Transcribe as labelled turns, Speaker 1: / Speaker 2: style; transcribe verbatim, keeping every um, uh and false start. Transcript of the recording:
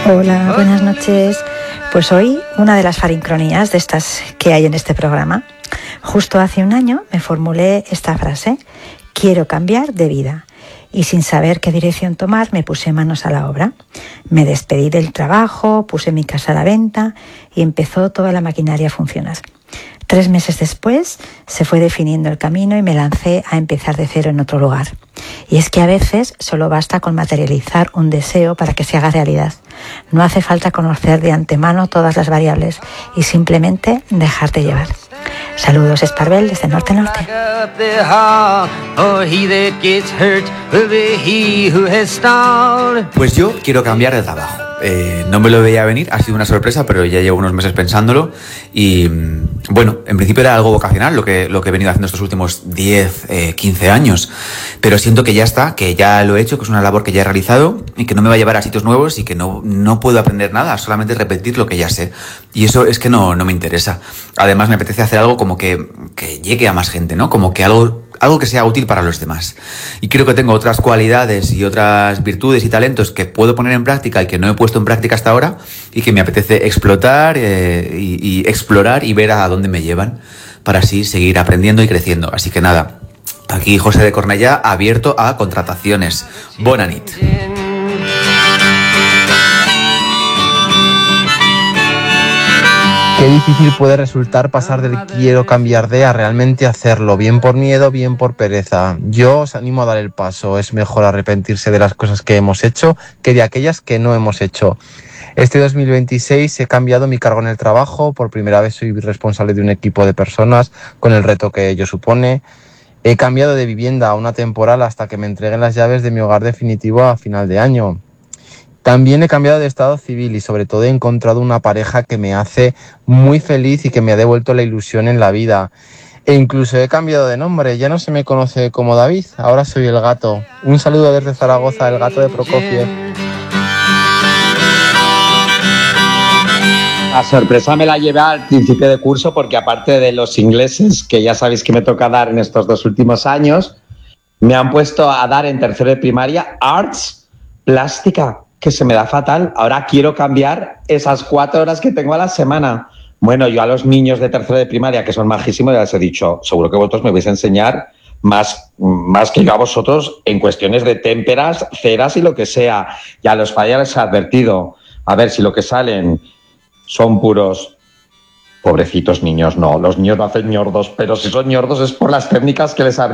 Speaker 1: Hola, buenas noches. Pues hoy una de las farincronías de estas que hay en este programa. Justo hace un año me formulé esta frase: quiero cambiar de vida. Y sin saber qué dirección tomar me puse manos a la obra. Me despedí del trabajo, puse mi casa a la venta y empezó toda la maquinaria a funcionar. Tres meses después se fue definiendo el camino y me lancé a empezar de cero en otro lugar. Y es que a veces solo basta con materializar un deseo para que se haga realidad. No hace falta conocer de antemano todas las variables y simplemente dejarte llevar. Saludos, Esparvel, desde Norte Norte.
Speaker 2: Pues yo quiero cambiar de trabajo. Eh, no me lo veía venir, ha sido una sorpresa, pero ya llevo unos meses pensándolo y bueno, en principio era algo vocacional lo que, lo que he venido haciendo estos últimos diez, quince años, pero siento que ya está, que ya lo he hecho, que es una labor que ya he realizado y que no me va a llevar a sitios nuevos y que no, no puedo aprender nada, solamente repetir lo que ya sé, y eso es que no, no me interesa. Además me apetece hacer algo como que, que llegue a más gente, ¿no? Como que algo algo que sea útil para los demás. Y creo que tengo otras cualidades y otras virtudes y talentos que puedo poner en práctica y que no he puesto en práctica hasta ahora y que me apetece explotar eh, y, y explorar y ver a dónde me llevan para así seguir aprendiendo y creciendo. Así que nada, aquí José de Cornellá, abierto a contrataciones. Bona nit.
Speaker 3: Qué difícil puede resultar pasar del quiero cambiar de a realmente hacerlo, bien por miedo, bien por pereza. Yo os animo a dar el paso, es mejor arrepentirse de las cosas que hemos hecho que de aquellas que no hemos hecho. Este dos mil veintiséis he cambiado mi cargo en el trabajo, por primera vez soy responsable de un equipo de personas con el reto que ello supone. He cambiado de vivienda a una temporal hasta que me entreguen las llaves de mi hogar definitivo a final de año. También he cambiado de estado civil y sobre todo he encontrado una pareja que me hace muy feliz y que me ha devuelto la ilusión en la vida. E incluso he cambiado de nombre, ya no se me conoce como David, ahora soy el gato. Un saludo desde Zaragoza, el gato de Prokofiev.
Speaker 4: La sorpresa me la llevé al principio de curso porque aparte de los ingleses, que ya sabéis que me toca dar en estos dos últimos años, me han puesto a dar en tercero de primaria Arts Plástica, que se me da fatal. Ahora quiero cambiar esas cuatro horas que tengo a la semana. Bueno, yo a los niños de tercero de primaria, que son majísimos, ya les he dicho, seguro que vosotros me vais a enseñar más, más que yo a vosotros en cuestiones de témperas, ceras y lo que sea. Y a los padres les he advertido, a ver si lo que salen son puros... Pobrecitos niños, no, los niños no hacen ñordos, pero si son ñordos es por las técnicas que les